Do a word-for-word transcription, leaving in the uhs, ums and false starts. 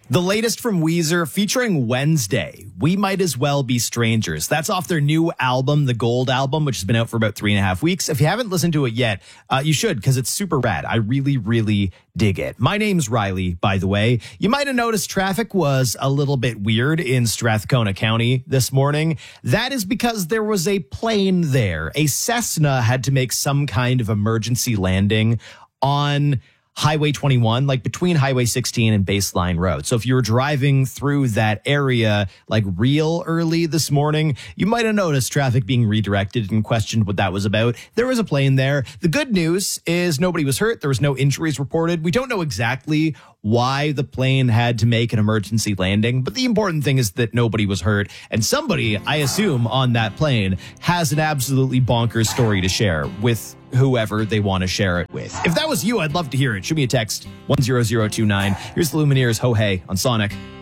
The latest from Weezer featuring Wednesday, We Might As Well Be Strangers. That's off their new album, the Gold Album, which has been out for about three and a half weeks. If you haven't listened to it yet, uh, you should, because it's super rad. I really, really dig it. My name's Riley, by the way. You might have noticed traffic was a little bit weird in Strathcona County this morning. That is because there was a plane there. A Cessna had to make some kind of emergency landing on Highway twenty-one, like between Highway sixteen and Baseline Road. So if you were driving through that area like real early this morning, you might have noticed traffic being redirected and questioned what that was about. There was a plane there. The good news is nobody was hurt. There was no injuries reported. We don't know exactly why the plane had to make an emergency landing, but the important thing is that nobody was hurt. And somebody, I assume, on that plane has an absolutely bonkers story to share with whoever they want to share it with. If that was you, I'd love to hear it. Shoot me a text, one zero zero two nine. Here's the Lumineers' Ho Hey on Sonic.